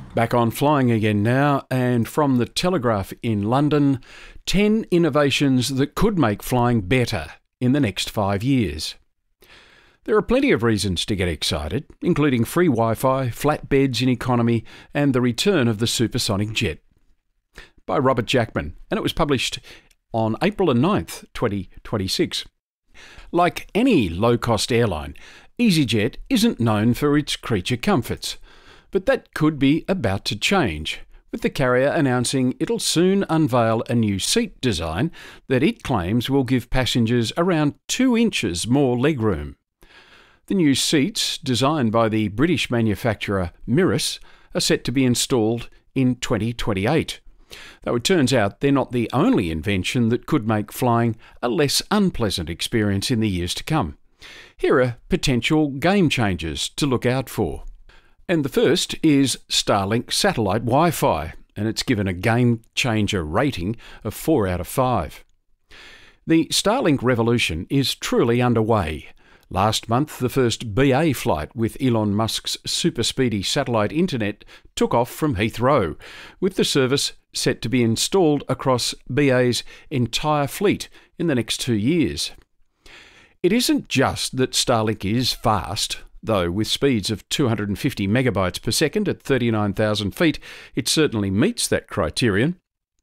Back on flying again now, and from the Telegraph in London, 10 innovations that could make flying better in the next 5 years. There are plenty of reasons to get excited, including free Wi-Fi, flat beds in economy, and the return of the supersonic jet. By Robert Jackman, and it was published on April 9th, 2026. Like any low-cost airline, EasyJet isn't known for its creature comforts. But that could be about to change, with the carrier announcing it'll soon unveil a new seat design that it claims will give passengers around 2 inches more legroom. The new seats, designed by the British manufacturer Mirus, are set to be installed in 2028. Though it turns out they're not the only invention that could make flying a less unpleasant experience in the years to come. Here are potential game changers to look out for. And the first is Starlink satellite Wi-Fi, and it's given a game changer rating of 4 out of 5. The Starlink revolution is truly underway. Last month, the first BA flight with Elon Musk's super speedy satellite internet took off from Heathrow, with the service set to be installed across BA's entire fleet in the next 2 years. It isn't just that Starlink is fast, though with speeds of 250 megabytes per second at 39,000 feet, it certainly meets that criterion.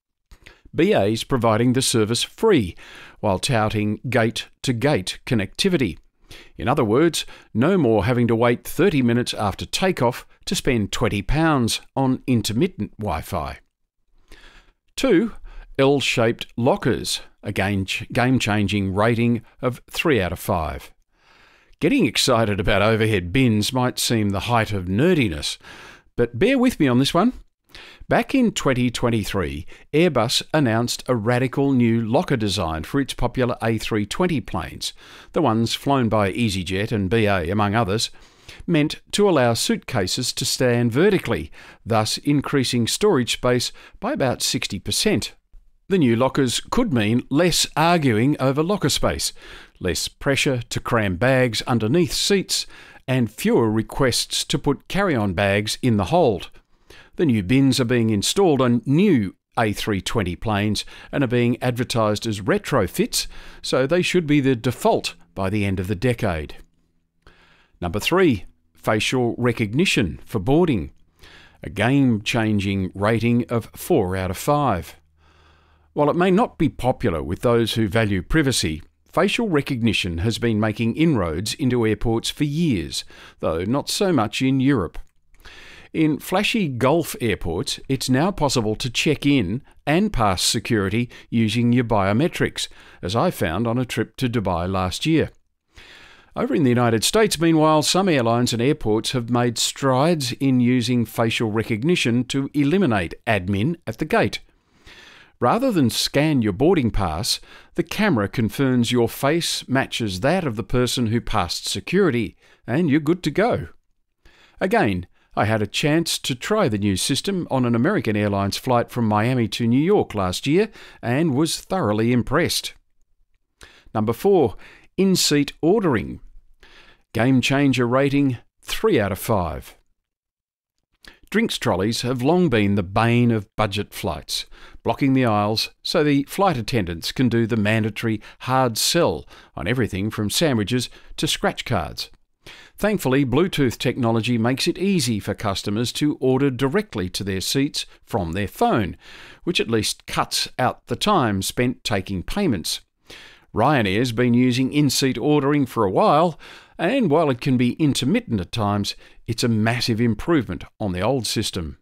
BA's providing the service free, while touting gate-to-gate connectivity. In other words, no more having to wait 30 minutes after takeoff to spend £20 on intermittent Wi-Fi. 2. L-shaped lockers, a game-changing rating of 3 out of 5. Getting excited about overhead bins might seem the height of nerdiness, but bear with me on this one. Back in 2023, Airbus announced a radical new locker design for its popular A320 planes, the ones flown by EasyJet and BA among others, meant to allow suitcases to stand vertically, thus increasing storage space by about 60%. The new lockers could mean less arguing over locker space, less pressure to cram bags underneath seats, and fewer requests to put carry-on bags in the hold. The new bins are being installed on new A320 planes and are being advertised as retrofits, so they should be the default by the end of the decade. Number 3. Facial recognition for boarding. A game-changing rating of 4 out of 5. While it may not be popular with those who value privacy, facial recognition has been making inroads into airports for years, though not so much in Europe. In flashy Gulf airports, it's now possible to check in and pass security using your biometrics, as I found on a trip to Dubai last year. Over in the United States, meanwhile, some airlines and airports have made strides in using facial recognition to eliminate admin at the gate. Rather than scan your boarding pass, the camera confirms your face matches that of the person who passed security, and you're good to go. Again, I had a chance to try the new system on an American Airlines flight from Miami to New York last year and was thoroughly impressed. Number 4. In-seat ordering. Game changer rating 3 out of 5. Drinks trolleys have long been the bane of budget flights, blocking the aisles so the flight attendants can do the mandatory hard sell on everything from sandwiches to scratch cards. Thankfully, Bluetooth technology makes it easy for customers to order directly to their seats from their phone, which at least cuts out the time spent taking payments. Ryanair's been using in-seat ordering for a while, and while it can be intermittent at times, it's a massive improvement on the old system.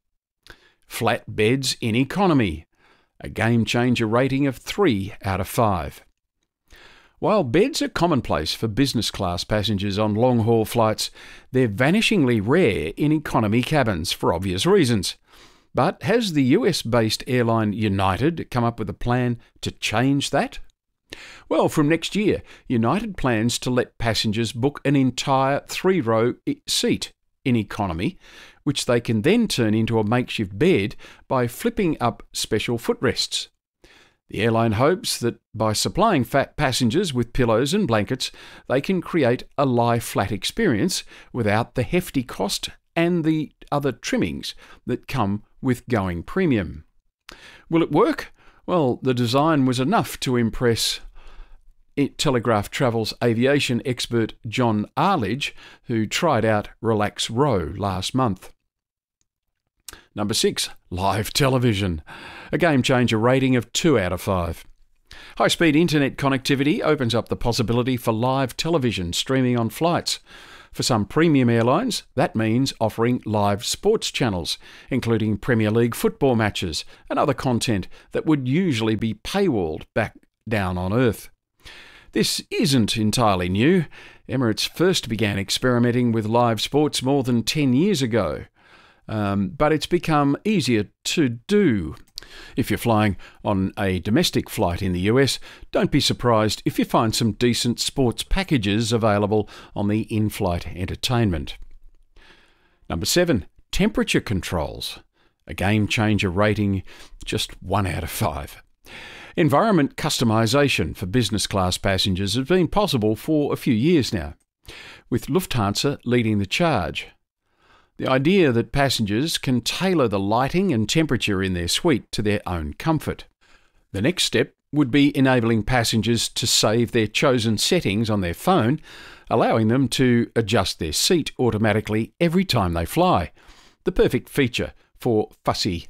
Flat beds in economy. A game changer rating of 3 out of 5. While beds are commonplace for business class passengers on long-haul flights, they're vanishingly rare in economy cabins for obvious reasons. But has the US-based airline United come up with a plan to change that? Well, from next year, United plans to let passengers book an entire 3-row seat in economy, which they can then turn into a makeshift bed by flipping up special footrests. The airline hopes that by supplying fat passengers with pillows and blankets, they can create a lie-flat experience without the hefty cost and the other trimmings that come with going premium. Will it work? Well, the design was enough to impress Telegraph Travel's aviation expert John Arledge, who tried out Relax Row last month. Number 6, live television. A game changer rating of 2 out of 5. High-speed internet connectivity opens up the possibility for live television streaming on flights. For some premium airlines, that means offering live sports channels, including Premier League football matches and other content that would usually be paywalled back down on Earth. This isn't entirely new. Emirates first began experimenting with live sports more than 10 years ago, but it's become easier to do. If you're flying on a domestic flight in the US, don't be surprised if you find some decent sports packages available on the in-flight entertainment. Number 7, temperature controls. A game changer rating just 1 out of 5. Environment customization for business class passengers has been possible for a few years now, with Lufthansa leading the charge. The idea that passengers can tailor the lighting and temperature in their suite to their own comfort. The next step would be enabling passengers to save their chosen settings on their phone, allowing them to adjust their seat automatically every time they fly. The perfect feature for fussy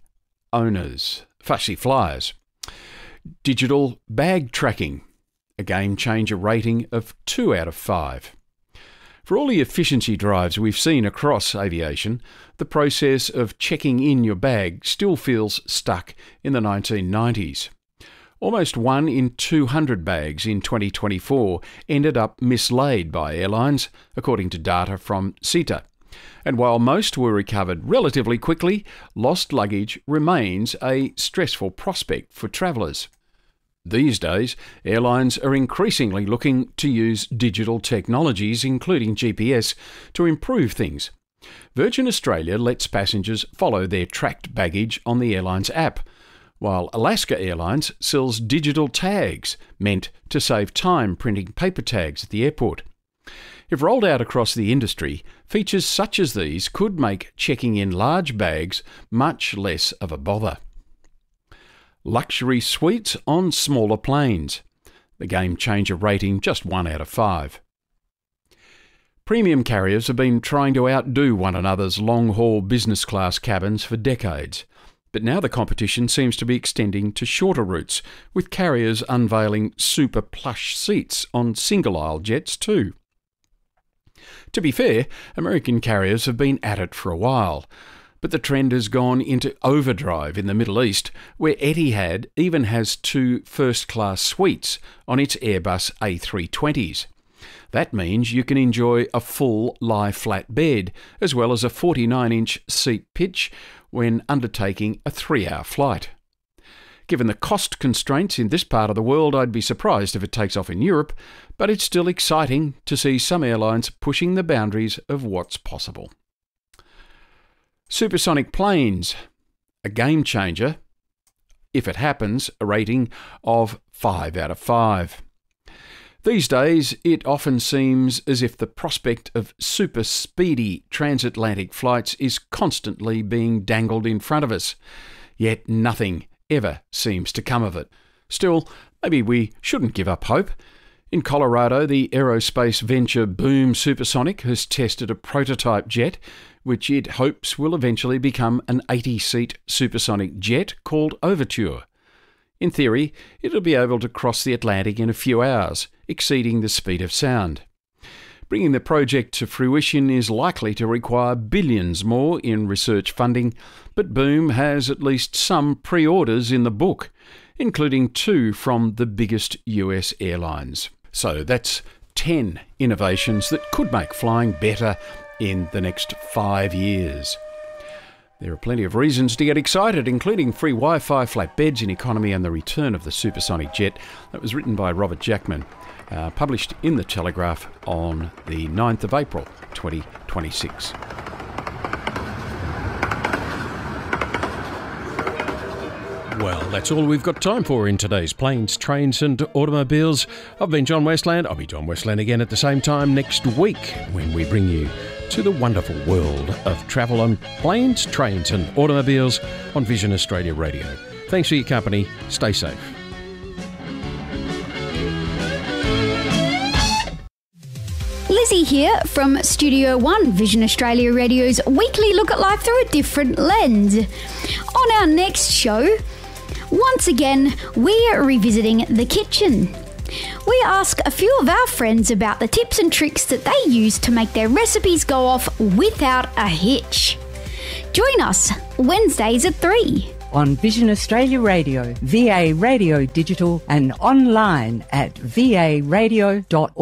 flyers. Digital bag tracking. A game changer rating of 2 out of 5. For all the efficiency drives we've seen across aviation, the process of checking in your bag still feels stuck in the 1990s. Almost 1 in 200 bags in 2024 ended up mislaid by airlines, according to data from CITA. And while most were recovered relatively quickly, lost luggage remains a stressful prospect for travellers. These days, airlines are increasingly looking to use digital technologies, including GPS, to improve things. Virgin Australia lets passengers follow their tracked baggage on the airline's app, while Alaska Airlines sells digital tags meant to save time printing paper tags at the airport. If rolled out across the industry, features such as these could make checking in large bags much less of a bother. Luxury suites on smaller planes. The game changer rating just 1 out of 5. Premium carriers have been trying to outdo one another's long-haul business class cabins for decades, but now the competition seems to be extending to shorter routes, with carriers unveiling super plush seats on single-aisle jets too. To be fair, American carriers have been at it for a while, but the trend has gone into overdrive in the Middle East, where Etihad even has 2 first-class suites on its Airbus A320s. That means you can enjoy a full lie-flat bed, as well as a 49-inch seat pitch when undertaking a 3-hour flight. Given the cost constraints in this part of the world, I'd be surprised if it takes off in Europe, but it's still exciting to see some airlines pushing the boundaries of what's possible. Supersonic planes. A game changer. If it happens, a rating of 5 out of 5. These days, it often seems as if the prospect of super speedy transatlantic flights is constantly being dangled in front of us, yet nothing ever seems to come of it. Still, maybe we shouldn't give up hope. In Colorado, the aerospace venture Boom Supersonic has tested a prototype jet, which it hopes will eventually become an 80-seat supersonic jet called Overture. In theory, it'll be able to cross the Atlantic in a few hours, exceeding the speed of sound. Bringing the project to fruition is likely to require billions more in research funding, but Boom has at least some pre-orders in the book, including 2 from the biggest US airlines. So that's 10 innovations that could make flying better in the next 5 years. There are plenty of reasons to get excited, including free Wi-Fi, flat beds in economy and the return of the supersonic jet. That was written by Robert Jackman, published in The Telegraph on the 9th of April 2026. Well, that's all we've got time for in today's Planes, Trains and Automobiles. I've been John Westland. I'll be John Westland again at the same time next week when we bring you to the wonderful world of travel on planes, trains and automobiles on Vision Australia Radio. Thanks for your company. Stay safe. Lizzie here from Studio One, Vision Australia Radio's weekly look at life through a different lens. On our next show, once again, we're revisiting the kitchen. We ask a few of our friends about the tips and tricks that they use to make their recipes go off without a hitch. Join us Wednesdays at 3. On Vision Australia Radio, VA Radio Digital and online at varadio.org.au.